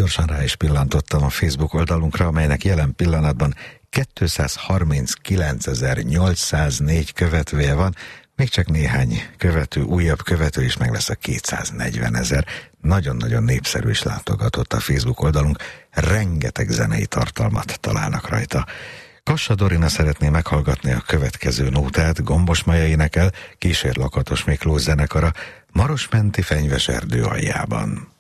Gyorsan rá is pillantottam a Facebook oldalunkra, amelynek jelen pillanatban 239.804 követője van, még csak néhány újabb követő is meg lesz a 240.000. Nagyon-nagyon népszerű és látogatott a Facebook oldalunk, rengeteg zenei tartalmat találnak rajta. Kassa Dorina szeretné meghallgatni a következő nótát, Gombos Maja énekel, kísér Lakatos Miklós zenekara, Marosmenti fenyves erdő aljában.